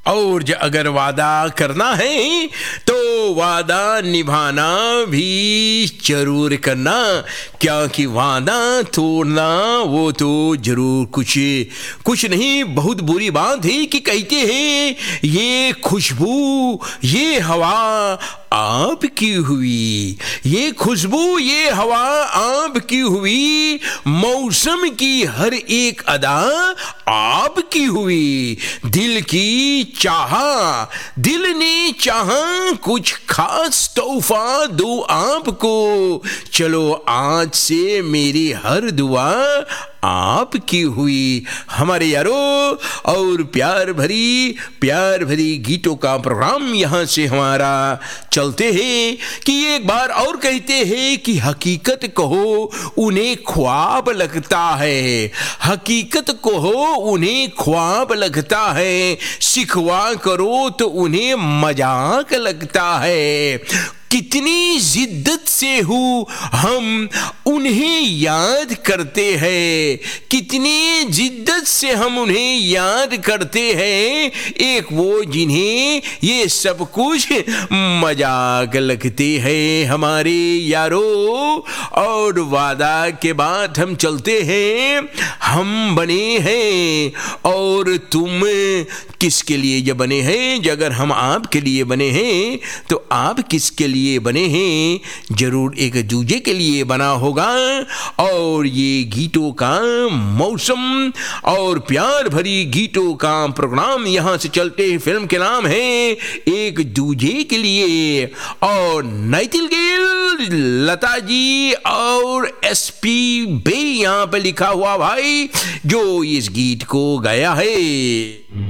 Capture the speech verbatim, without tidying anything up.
और ज- अगर वादा करना है तो वादा निभाना भी जरूर करना, क्योंकि वादा तोड़ना वो तो जरूर कुछ कुछ नहीं बहुत बुरी बात है। कि कहते हैं ये खुशबू ये हवा आपकी हुई, ये खुशबू ये हवा आपकी हुई, मौसम की हर एक अदा आपकी हुई, दिल की चाहा दिल ने चाहा कुछ खास तोहफा दो आपको, चलो आज से मेरी हर दुआ आपकी हुई। हमारे यारो और प्यार भरी प्यार भरी गीतों का प्रोग्राम यहाँ से हमारा चलते हैं कि एक बार और कहते हैं कि हकीकत कहो उन्हें ख्वाब लगता है, हकीकत कहो उन्हें ख्वाब लगता है, शिकवा करो तो उन्हें मजाक लगता है। कितनी जिद्दत से हूँ हम उन्हें याद करते हैं, कितनी जिद्दत से हम उन्हें याद करते हैं, एक वो जिन्हें ये सब कुछ मजाक लगते हैं। हमारे यारो और वादा के बाद हम चलते हैं, हम बने हैं और तुम किसके लिए ये बने हैं? अगर हम आपके लिए बने हैं तो आप किसके लिए बने हैं? जरूर एक दूजे के लिए बना होगा। और ये गीतों का मौसम और प्यार भरी गीतों का प्रोग्राम यहाँ से चलते हैं, फिल्म के नाम है एक दूजे के लिए, और नाइटिंगेल लता जी और एस पी बे यहाँ पे लिखा हुआ भाई जो इस गीत को गाया है।